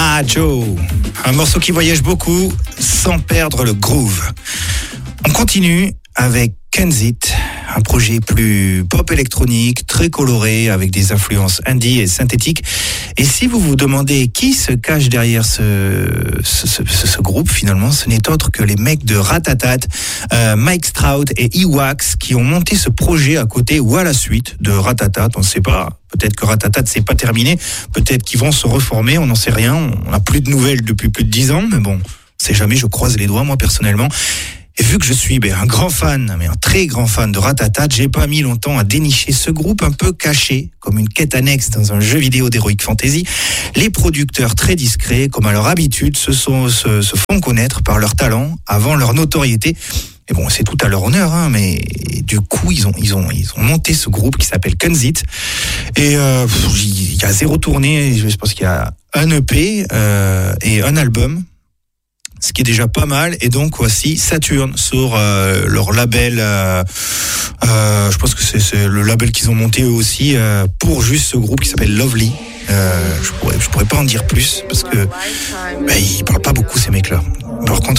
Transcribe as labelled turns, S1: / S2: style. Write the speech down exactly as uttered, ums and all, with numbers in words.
S1: Majo, un morceau qui voyage beaucoup sans perdre le groove. On continue avec Kenzit, un projet plus pop électronique, très coloré, avec des influences indie et synthétiques. Et si vous vous demandez qui se cache derrière ce, ce, ce, ce groupe, finalement, ce n'est autre que les mecs de Ratatat, euh, Mike Stroud et Ewax, qui ont monté ce projet à côté ou à la suite de Ratatat. On ne sait pas. Peut-être que Ratatat, c'est pas terminé. Peut-être qu'ils vont se reformer. On n'en sait rien. On n'a plus de nouvelles depuis plus de dix ans. Mais bon, on sait jamais. Je croise les doigts, moi, personnellement. Et vu que je suis ben, un grand fan, mais un très grand fan de Ratatat, j'ai pas mis longtemps à dénicher ce groupe un peu caché, comme une quête annexe dans un jeu vidéo d'Heroic Fantasy. Les producteurs très discrets, comme à leur habitude, se, sont, se, se font connaître par leur talent avant leur notoriété. Et bon, c'est tout à leur honneur, hein, mais du coup, ils ont, ils ont, ils ont monté ce groupe qui s'appelle Kenzit. Et euh, il y a zéro tournée, je pense qu'il y a un E P euh, et un album, ce qui est déjà pas mal. Et donc voici Saturne sur euh, leur label, euh, euh, je pense que c'est, c'est le label qu'ils ont monté eux aussi euh, pour juste ce groupe qui s'appelle Lovely. Euh, je pourrais, je pourrais pas en dire plus parce que bah, ils parlent pas beaucoup ces mecs-là. Par contre,